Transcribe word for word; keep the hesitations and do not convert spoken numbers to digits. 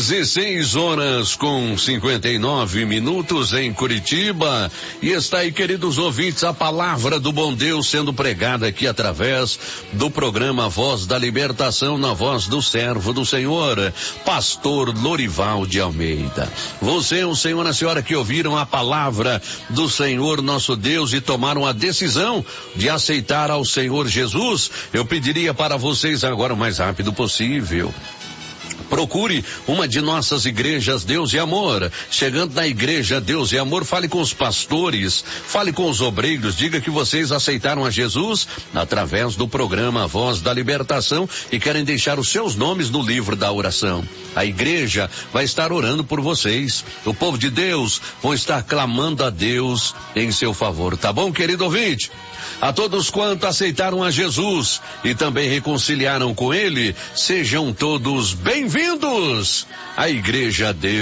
dezesseis horas com cinquenta e nove minutos em Curitiba. E está aí, queridos ouvintes, a palavra do bom Deus sendo pregada aqui através do programa Voz da Libertação, na voz do servo do Senhor, pastor Lorival de Almeida. Você, o senhor e a senhora que ouviram a palavra do Senhor nosso Deus e tomaram a decisão de aceitar ao Senhor Jesus, eu pediria para vocês agora o mais rápido possível. Procure uma de nossas igrejas Deus e Amor. Chegando na igreja Deus e Amor, fale com os pastores, fale com os obreiros, diga que vocês aceitaram a Jesus através do programa Voz da Libertação e querem deixar os seus nomes no livro da oração. A igreja vai estar orando por vocês. O povo de Deus vão estar clamando a Deus em seu favor. Tá bom, querido ouvinte? A todos quanto aceitaram a Jesus e também reconciliaram com Ele, sejam todos bem-vindos à Igreja Deus